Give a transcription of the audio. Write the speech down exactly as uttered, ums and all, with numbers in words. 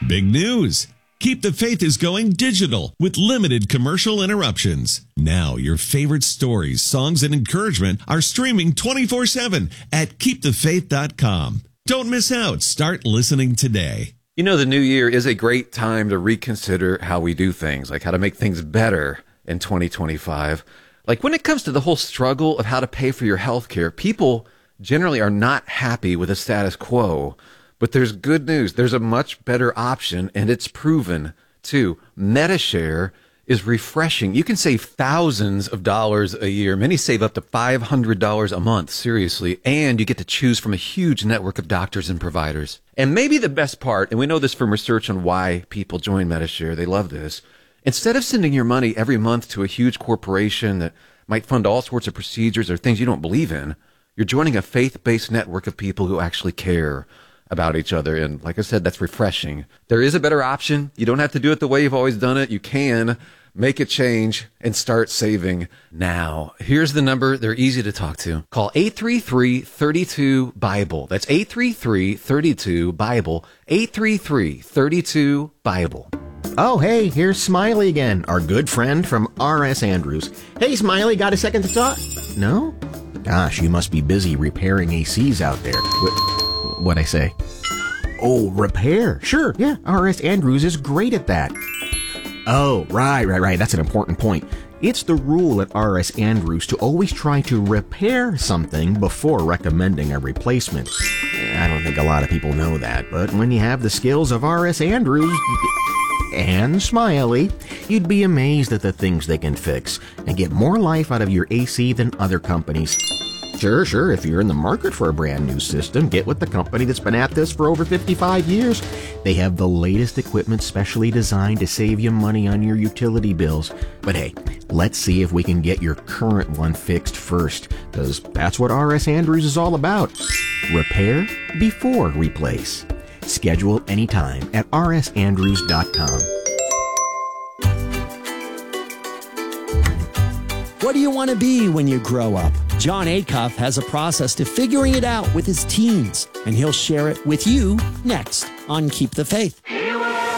Big news! Keep the Faith is going digital with limited commercial interruptions. Now your favorite stories, songs, and encouragement are streaming twenty-four seven at keep the faith dot com. Don't miss out. Start listening today. You know, the new year is a great time to reconsider how we do things, like how to make things better in twenty twenty-five. Like when it comes to the whole struggle of how to pay for your health care, people generally are not happy with the status quo. But there's good news. There's a much better option, and it's proven, too. Medi-Share is refreshing. You can save thousands of dollars a year. Many save up to five hundred dollars a month, seriously. And you get to choose from a huge network of doctors and providers. And maybe the best part, and we know this from research on why people join Medi-Share, they love this. Instead of sending your money every month to a huge corporation that might fund all sorts of procedures or things you don't believe in, you're joining a faith-based network of people who actually care about each other. And like I said, that's refreshing. There is a better option. You don't have to do it the way you've always done it. You can make a change and start saving now. Here's the number. They're easy to talk to. Call eight three three, three two, Bible. That's eight three three, three two, Bible. eight three three, three two, Bible. Oh, hey, here's Smiley again, our good friend from R S Andrews. Hey, Smiley, got a second to talk? No? Gosh, you must be busy repairing A Cs out there. What? What'd I say? Oh, repair. Sure, yeah, R S Andrews is great at that. Oh, right, right, right. That's an important point. It's the rule at R S Andrews to always try to repair something before recommending a replacement. I don't think a lot of people know that, but when you have the skills of R S Andrews and Smiley, you'd be amazed at the things they can fix and get more life out of your A C than other companies. Sure, sure, if you're in the market for a brand new system, get with the company that's been at this for over fifty-five years. They have the latest equipment specially designed to save you money on your utility bills. But hey, let's see if we can get your current one fixed first, because that's what R S Andrews is all about. Repair before replace. Schedule anytime at r s andrews dot com. What do you want to be when you grow up? John Acuff has a process to figuring it out with his teens, and he'll share it with you next on Keep the Faith.